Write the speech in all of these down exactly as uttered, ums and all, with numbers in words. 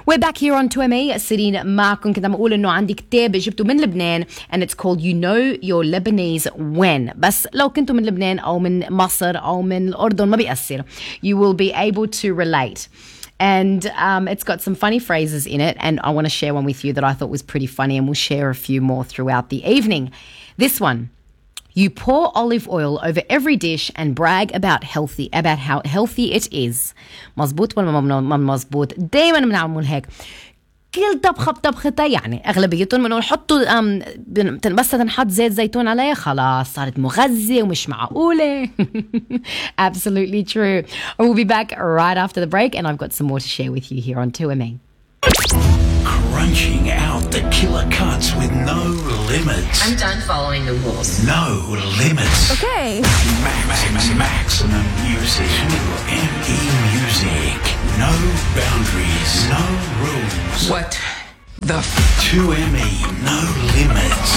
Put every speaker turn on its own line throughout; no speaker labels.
We're back here on تو إم إيه سيرين معكم. كنت عم أقول إنه عندي كتاب جبته من لبنان and it's called You Know Your Lebanese When. بس لو كنتوا من لبنان أو من مصر أو من الأردن ما بيأثر. You will be able to relate. And um, it's got some funny phrases in it, and I want to share one with you that I thought was pretty funny, and we'll share a few more throughout the evening. This one. You pour olive oil over every dish and brag about healthy about how healthy it is. مزبوط ولا ما مزبوط؟ دايما بنعمل هيك. كل طبخة بطبختها يعني أغلبيتهم بنقول حطوا أم بس تنحط زيت زيتون عليها خلاص صارت مغذية ومش معقولة. Absolutely true. We'll be back right after the break, and I've got some more to share with you here on two M A.
Crunching out the killer cuts with no limits.
I'm done following the rules.
No limits.
Okay.
Max, max, maximum music. two M E music. No boundaries. No rules.
What the f-
two M E, no limits.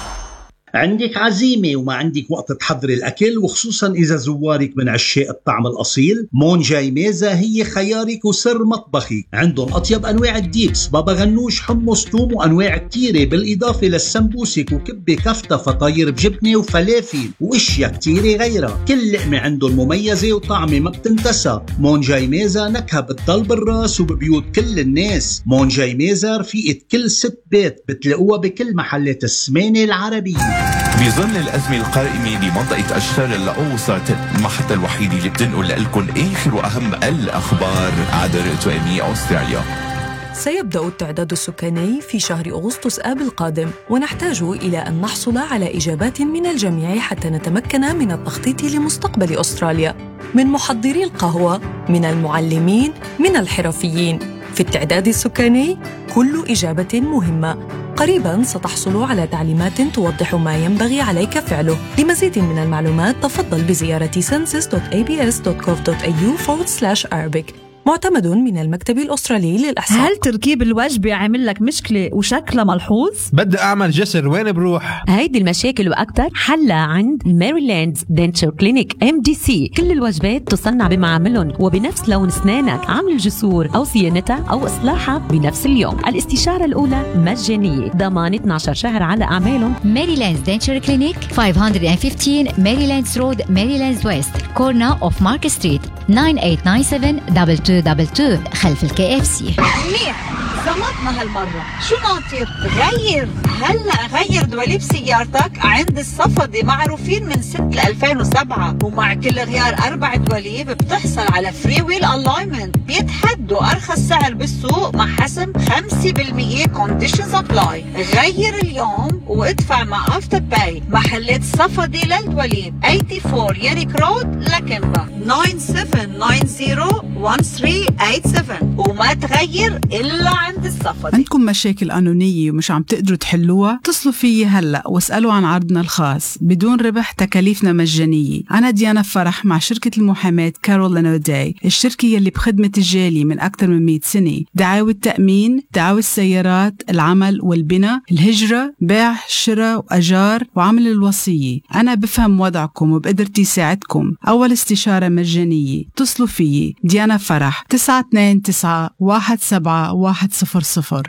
عندك عزيمة وما عندك وقت تحضري الأكل، وخصوصا إذا زوارك من عشاق الطعم الأصيل، مونجاي ميزة هي خيارك وسر مطبخي. عندهم أطيب أنواع الديبس، بابا غنوش، حمص، توم، وأنواع كتيرة، بالإضافة للسمبوسك وكبة كفتة فطاير بجبنة وفلافل وإشياء كتيرة غيرها. كل لقمة عندهم مميزة وطعمة ما بتنتسى. مونجاي ميزة نكهة بتضل بالراس وببيوت كل الناس. مونجاي ميزة رفيقة كل ست بيت، بتلاقوها بكل محلات السمانة العربية.
بظل الأزمة القائمة بمنطقة أشتر اللقو صارت المحطة الوحيدة اللي بتنقل لكم آخر وأهم الأخبار عبر تو إم إيه أستراليا.
سيبدأ التعداد السكاني في شهر أغسطس آب القادم، ونحتاج إلى أن نحصل على إجابات من الجميع حتى نتمكن من التخطيط لمستقبل أستراليا، من محضري القهوة، من المعلمين، من الحرفيين. في التعداد السكاني كل إجابة مهمة. قريباً ستحصل على تعليمات توضح ما ينبغي عليك فعله. لمزيد من المعلومات تفضل بزيارة census dot a b s dot gov dot a u forward slash arabic. معتمد من المكتب الأسترالي للإحصاء.
هل تركيب الوجبة عامل لك مشكلة وشكلها ملحوظ؟
بدي أعمل جسر، وين بروح؟
هيدي المشاكل وأكتر حلها عند ماريلاند دنتشر كلينيك إم دي سي. كل الوجبات تصنع بمعاملهم وبنفس لون أسنانك. عمل الجسور أو صيانتها أو إصلاحها بنفس اليوم. الاستشارة الأولى مجانية، ضمان اثنا عشر شهر على أعمالهم.
ماريلاند دنتشر كلينيك خمسمية وخمستاشر ماريلاند رود، ماريلاند ويست، كورنا أوف مارك ستريت، تسعة ثمانية تسعة سبعة دبل تو دبل تو خلف الكي اف سي.
منيح زمطنا هالمرة. شو ناطر؟ غير هلا غير دواليب سيارتك عند الصفدي، معروفين من سنة ألفين وسبعة، ومع كل غيار أربع دواليب بتحصل على فري ويل ألاينمنت. بيتحدوا أرخص سعر بالسوق مع حسم خمسة بالمية كونديشنز أبلاي. غير اليوم وادفع مع أفتر باي. محلات صفدي للدواليب أربعة وثمانين يريك رود لكنبا، تسعة سبعة تسعة صفر واحد ثلاثة ثمانية سبعة، وما تغير إلا عند الصفدي.
عندكم مشاكل قانونية ومش عم تقدروا تحلوها؟ اتصلوا فيي هلأ واسألوا عن عرضنا الخاص بدون ربح، تكاليفنا مجانية. أنا ديانا فرح مع شركة المحاماة كارول لانوداي، الشركة يلي بخدمة الجالية من أكثر من مئة سنة. دعاوى التأمين، دعاوى السيارات، العمل والبناء، الهجرة، بيع، شراء وأجار، وعمل الوصية. أنا بفهم وضعكم وبقدرتي ساعدكم. أول استشارة مجانية. اتصلوا فيي ديانا فرح تسعة اثنين تسعة واحد سبعة واحد صفر صفر.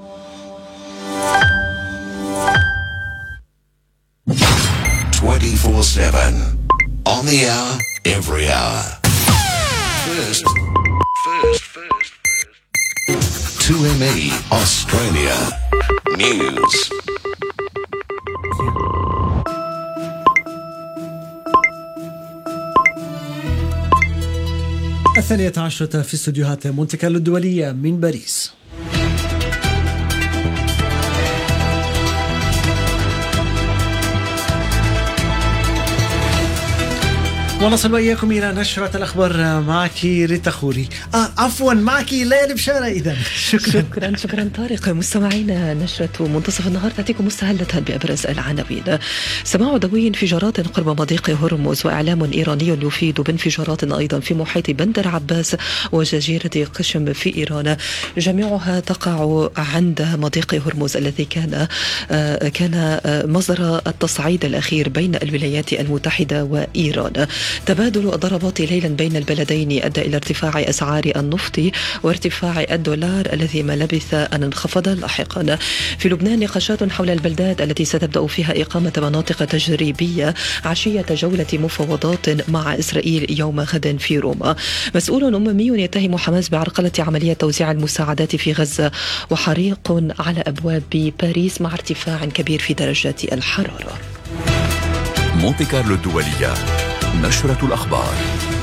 twenty-four seven on the hour, every hour. First, first, first, first. two M E Australia News.
الثانية عشرة في استوديوهات مونتي كارلو الدولية من باريس. ونصل وإياكم إلى نشرة الأخبار. معك ريتا خوري، آه عفوا معك ليلى بشارة. إذن
شكرا شكرا شكرا طارق. مستمعينا، نشرة منتصف النهار تعطيكم مستهلة بأبرز العناوين. سماع دوي انفجارات قرب مضيق هرمز، وإعلام إيراني يفيد بانفجارات أيضا في محيط بندر عباس وجزيرة قشم في إيران، جميعها تقع عند مضيق هرمز الذي كان كان مصدر التصعيد الأخير بين الولايات المتحدة وإيران. تبادل الضربات ليلا بين البلدين أدى إلى ارتفاع أسعار النفط وارتفاع الدولار الذي ما لبث أن انخفض لاحقا. في لبنان نقاشات حول البلدات التي ستبدأ فيها إقامة مناطق تجريبية عشية جولة مفاوضات مع إسرائيل يوم غد في روما. مسؤول أممي يتهم حماس بعرقلة عملية توزيع المساعدات في غزة، وحريق على أبواب باريس مع ارتفاع كبير في درجات الحرارة.
مونتي كارلو الدولية، نشرة الأخبار.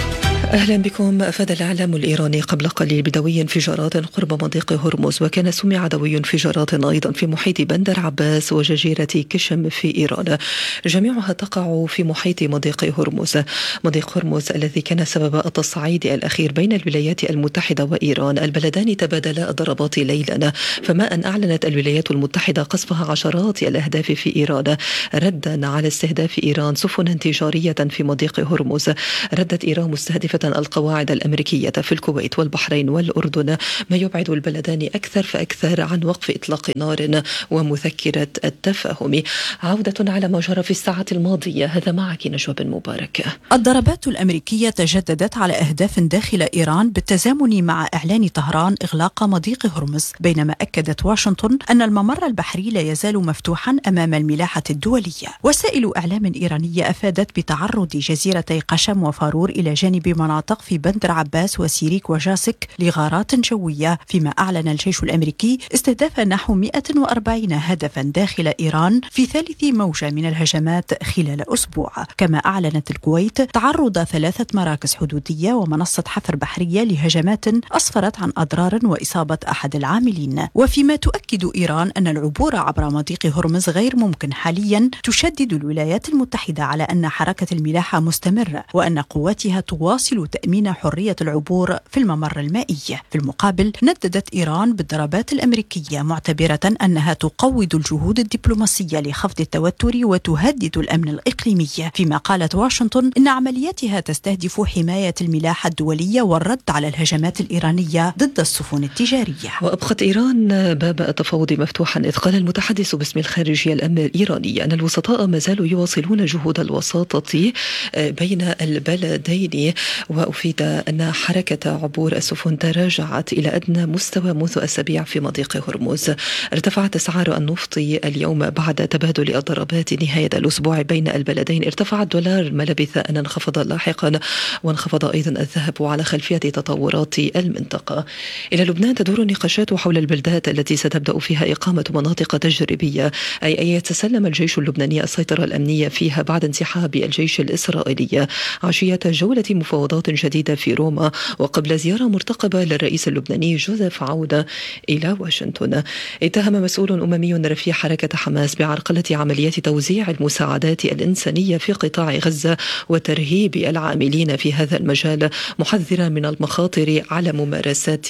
أهلا بكم. أفاد الإعلام الإيراني قبل قليل بدوي انفجارات قرب مضيق هرمز، وكان سمع دوي انفجارات أيضا في محيط بندر عباس وجزيرة كشم في إيران، جميعها تقع في محيط مضيق هرمز. مضيق هرمز الذي كان سبب التصعيد الأخير بين الولايات المتحدة وإيران. البلدان تبادلا الضربات ليلا، فما أن أعلنت الولايات المتحدة قصفها عشرات الأهداف في إيران ردا على استهداف إيران سفنا تجارية في مضيق هرمز. ردت إيران مستهدفة القواعد الأمريكية في الكويت والبحرين والأردن، ما يبعد البلدان أكثر فأكثر عن وقف إطلاق نار ومذكرة التفاهم. عودة على ما جرى في الساعة الماضية، هذا معك نجوى بن مبارك.
الضربات الأمريكية تجددت على أهداف داخل إيران بالتزامن مع إعلان طهران إغلاق مضيق هرمز، بينما أكدت واشنطن أن الممر البحري لا يزال مفتوحا أمام الملاحة الدولية. وسائل إعلام إيرانية أفادت بتعرض جزيرتي قشم وفارور إلى جانب مناطق في بندر عباس وسيريك وجاسك لغارات جوية، فيما أعلن الجيش الأمريكي استهداف نحو مئة وأربعين هدفا داخل إيران في ثالث موجة من الهجمات خلال أسبوع. كما أعلنت الكويت تعرض ثلاثة مراكز حدودية ومنصة حفر بحرية لهجمات أسفرت عن أضرار وإصابة أحد العاملين. وفيما تؤكد إيران أن العبور عبر مضيق هرمز غير ممكن حاليا، تشدد الولايات المتحدة على أن حركة الملاحة مستمرة وأن قواتها تواصل تأمين حرية العبور في الممر المائي. في المقابل نددت إيران بالضربات الأمريكية، معتبرة أنها تقوض الجهود الدبلوماسية لخفض التوتر وتهدد الأمن الإقليمي، فيما قالت واشنطن إن عملياتها تستهدف حماية الملاحة الدولية والرد على الهجمات الإيرانية ضد السفن التجارية.
وأبقت إيران باب التفاوض مفتوحا، إذ قال المتحدث باسم الخارجية الإيرانية أن الوسطاء ما زالوا يواصلون جهود الوساطة بين البلدين. وأفيد أن حركة عبور السفن تراجعت إلى أدنى مستوى منذ أسابيع في مضيق هرمز. ارتفعت أسعار النفط اليوم بعد تبادل الضربات نهاية الأسبوع بين البلدين. ارتفع الدولار ما لبث أن انخفض لاحقا، وانخفض أيضا الذهب على خلفية تطورات المنطقة. إلى لبنان تدور النقاشات حول البلدات التي ستبدأ فيها إقامة مناطق تجريبية، أي أن يتسلم الجيش اللبناني السيطرة الأمنية فيها بعد انسحاب الجيش الإسرائيلي، عشية جولة مفاوضات جديدة في روما وقبل زيارة مرتقبة للرئيس اللبناني جوزيف عودة إلى واشنطن. اتهم مسؤول أممي رفيع حركة حماس بعرقلة عمليات توزيع المساعدات الإنسانية في قطاع غزة وترهيب العاملين في هذا المجال، محذرا من المخاطر على ممارسات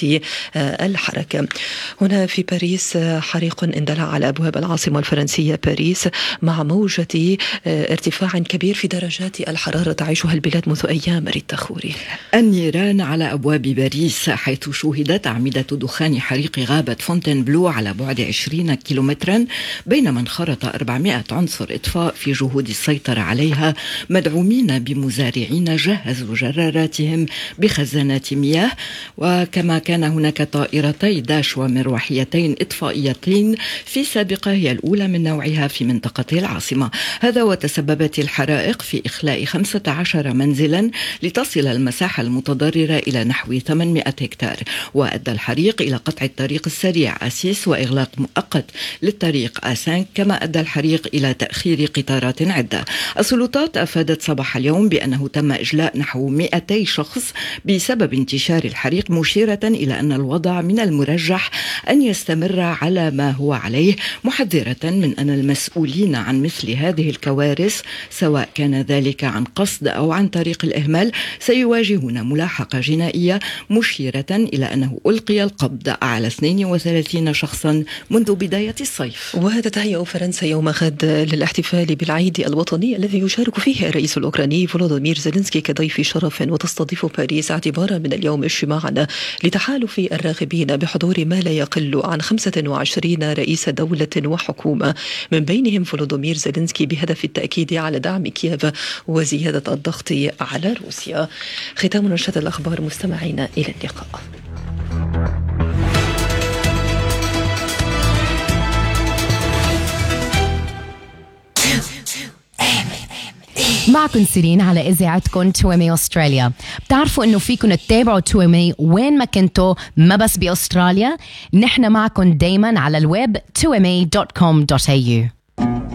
الحركة. هنا في باريس حريق اندلع على أبواب العاصمة الفرنسية باريس، مع موجة ارتفاع كبير في درجات الحرارة تعيشها البلاد منذ أيام. التخوري.
النيران على أبواب باريس، حيث شوهدت أعمدة دخان حريق غابة فونتينبلو على بعد عشرين كيلومترا، بينما انخرط أربعمائة عنصر إطفاء في جهود السيطرة عليها، مدعومين بمزارعين جهزوا جراراتهم بخزانات مياه. وكما كان هناك طائرتي داش ومروحيتين إطفائيتين في سابقة هي الأولى من نوعها في منطقة العاصمة. هذا وتسببت الحرائق في إخلاء خمسة عشر منزلا لتصل المساحة المتضررة إلى نحو ثمانمائة هكتار. وأدى الحريق إلى قطع الطريق السريع أسيس وإغلاق مؤقت للطريق آسانك، كما أدى الحريق إلى تأخير قطارات عدة. السلطات أفادت صباح اليوم بأنه تم إجلاء نحو مئتي شخص بسبب انتشار الحريق، مشيرة إلى أن الوضع من المرجح أن يستمر على ما هو عليه، محذرة من أن المسؤولين عن مثل هذه الكوارث، سواء كان ذلك عن قصد أو عن طريق الإهمال، سيواجهون ملاحقة جنائية، مشيرة إلى أنه ألقي القبض على اثنين وثلاثين شخصا منذ بداية الصيف.
وتتهيأ فرنسا يوم غد للاحتفال بالعيد الوطني الذي يشارك فيه الرئيس الأوكراني فولودومير زيلينسكي كضيف شرف، وتستضيف باريس اعتبارا من اليوم اجتماعا لتحالف الراغبين بحضور ما لا يقل عن خمسة وعشرين رئيس دولة وحكومة، من بينهم فولودومير زيلينسكي، بهدف التأكيد على دعم كييف وزيادة الضغط على روسيا. ختام نشرة الأخبار مستمعينا، إلى اللقاء.
معكم سيرين على إذاعتكم تو إم إيه أستراليا. بتعرفوا إنه فيكم تتابعوا تو إم إيه وين ما كنتوا، ما بس بأستراليا. نحن معكم دايما على الويب تو إم إيه دوت كوم دوت إيه يو.